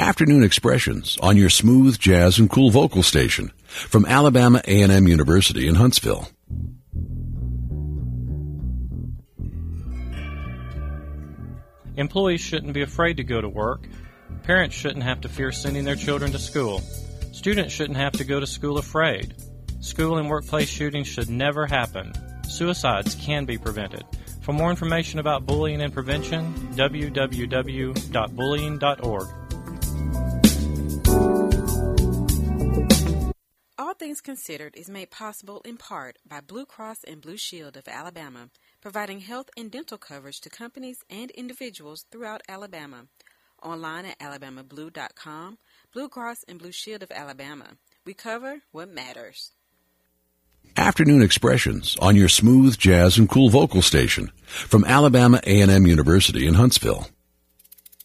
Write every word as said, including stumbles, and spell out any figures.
Afternoon Expressions on your smooth jazz and cool vocal station from Alabama A and M University in Huntsville. Employees shouldn't be afraid to go to work. Parents shouldn't have to fear sending their children to school. Students shouldn't have to go to school afraid. School and workplace shootings should never happen. Suicides can be prevented. For more information about bullying and prevention, w w w dot bullying dot org. All Things Considered is made possible in part by Blue Cross and Blue Shield of Alabama, providing health and dental coverage to companies and individuals throughout Alabama. Online at alabama blue dot com, Blue Cross and Blue Shield of Alabama. We cover what matters. Afternoon Expressions on your smooth jazz and cool vocal station from Alabama A and M University in Huntsville.